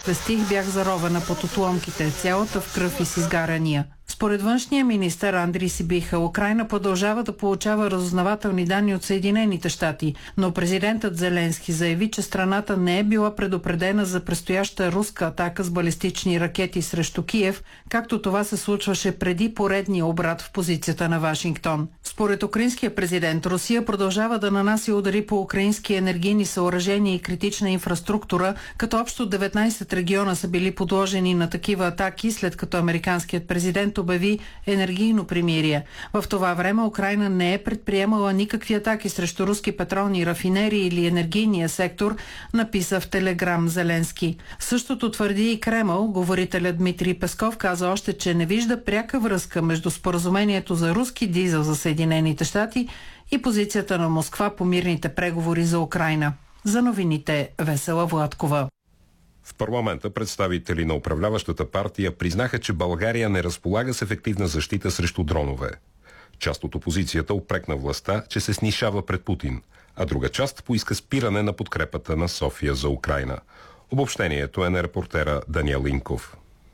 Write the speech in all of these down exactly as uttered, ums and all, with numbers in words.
спестих, бях заровена под отломките, цялата в кръв и с изгаряния. Според външния министър Андрий Сибиха, Украйна продължава да получава разузнавателни данни от Съединените щати, но президентът Зеленски заяви, че страната не е била предупредена за предстояща руска атака с балистични ракети срещу Киев, както това се случваше преди поредния обрат в позицията на Вашингтон. Според украинския президент, Русия продължава да нанася удари по украински енергийни съоръжения и критична инфраструктура, като общо деветнайсет региона са били подложени на такива атаки, след като американският президент обяви енергийно примирие. В това време Украйна не е предприемала никакви атаки срещу руски петролни рафинерии или енергийния сектор, написа в Телеграм Зеленски. Същото твърди и Кремъл. Говорителят Дмитрий Песков каза още, че не вижда пряка връзка между споразумението за руски дизел за Съединените щати и позицията на Москва по мирните преговори за Украйна. За новините Весела Владкова. В парламента представители на управляващата партия признаха, че България не разполага с ефективна защита срещу дронове. Част от опозицията упрекна властта, че се снишава пред Путин, а друга част поиска спиране на подкрепата на София за Украйна. Обобщението е на репортера Даниел Инков.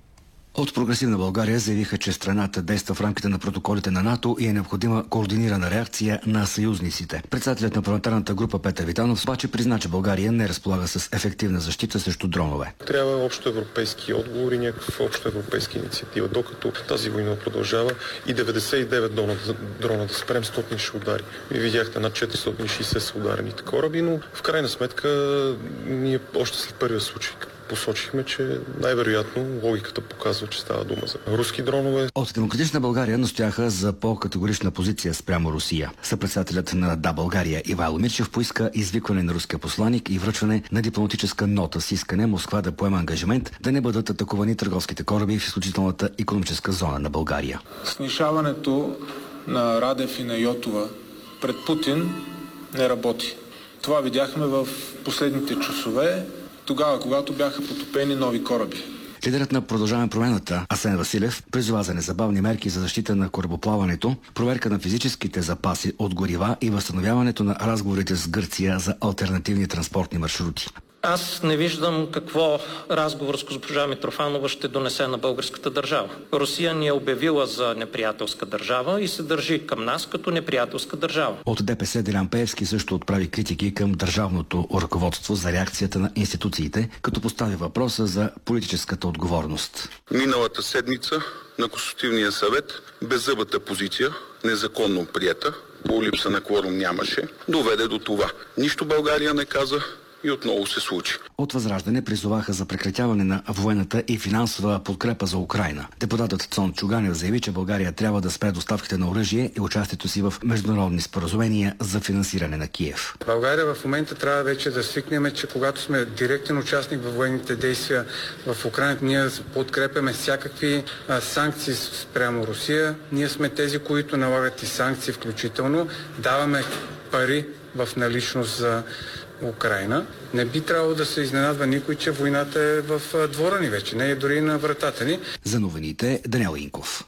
От Прогресивна България заявиха, че страната действа в рамките на протоколите на НАТО и е необходима координирана реакция на съюзниците. Председателят на парламентарната група Петър Витанов обаче призна, че България не разполага с ефективна защита срещу дронове. Трябва общо европейски отговор и някаква общо европейска инициатива, докато тази война продължава и деветдесет и девет дрона, дрона да спрем, сто ще удари. Вие видяхте над четиристотин и шейсет са ударените кораби, но в крайна сметка ние още след първия случай посочихме, че най-вероятно логиката показва, че става дума за руски дронове. От Демократична България настояха за по-категорична позиция спрямо Русия. Съпредседателят на Да, България Ивайло Мирчев поиска извикване на руския посланик и връчване на дипломатическа нота с искане Москва да поема ангажимент да не бъдат атакувани търговските кораби в изключителната икономическа зона на България. Снишаването на Радев и на Йотова пред Путин не работи. Това видяхме в последните часове, тогава, когато бяха потопени нови кораби. Лидерът на Продължаваме промената Асен Василев призова за незабавни мерки за защита на корабоплаването, проверка на физическите запаси от горива и възстановяването на разговорите с Гърция за алтернативни транспортни маршрути. Аз не виждам какво разговор с госпожа Митрофанова ще донесе на българската държава. Русия ни е обявила за неприятелска държава и се държи към нас като неприятелска държава. От ДПС Делян Пеевски също отправи критики към държавното ръководство за реакцията на институциите, като постави въпроса за политическата отговорност. Миналата седмица на Консултативния съвет беззъбата позиция, незаконно приета, по липса на кворум нямаше, доведе до това. Нищо България не каза и отново се случи. От Възраждане призоваха за прекратяване на военната и финансова подкрепа за Украйна. Депутатът Цон Чуганев заяви, че България трябва да спре доставките на оръжие и участието си в международни споразумения за финансиране на Киев. България в момента трябва вече да свикнем, че когато сме директен участник във военните действия в Украйна, ние подкрепяме всякакви а, санкции спрямо Русия. Ние сме тези, които налагат и санкции включително. Даваме пари в наличност за Украйна. Не би трябвало да се изненадва никой, че войната е в двора ни вече, не е дори на вратата ни. За новините Даниел Инков.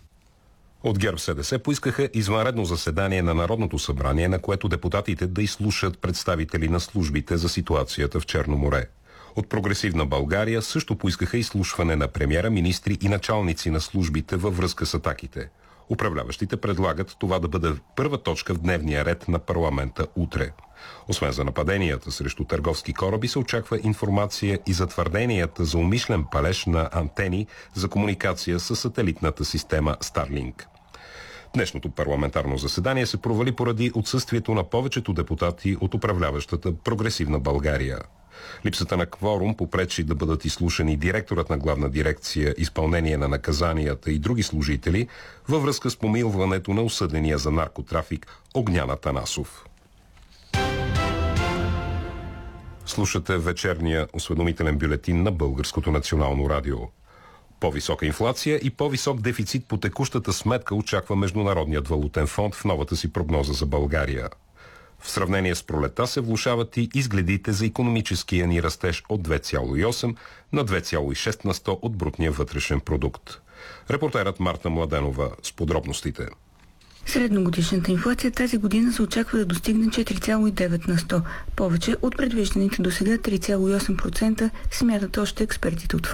От ГЕРБ СДС поискаха извънредно заседание на Народното събрание, на което депутатите да изслушат представители на службите за ситуацията в Черно море. От Прогресивна България също поискаха изслушване на премиера, министри и началници на службите във връзка с атаките. Управляващите предлагат това да бъде първа точка в дневния ред на парламента утре. Освен за нападенията срещу търговски кораби, се очаква информация и за твърденията за умишлен палеж на антени за комуникация с сателитната система Starlink. Днешното парламентарно заседание се провали поради отсъствието на повечето депутати от управляващата Прогресивна България. Липсата на кворум попречи да бъдат изслушани директорът на Главна дирекция изпълнение на наказанията и други служители във връзка с помилването на осъдения за наркотрафик Огнян Атанасов. Слушате вечерния осведомителен бюлетин на Българското национално радио. По-висока инфлация и по-висок дефицит по текущата сметка очаква Международният валутен фонд в новата си прогноза за България. В сравнение с пролета се влошават и изгледите за икономическия ни растеж от две цяло и осем на две цяло и шест на сто от брутния вътрешен продукт. Репортерът Марта Младенова с подробностите. Средногодишната инфлация тази година се очаква да достигне четири цяло и девет на сто. Повече от предвижданите до сега три цяло и осем процента, смятат още експертите от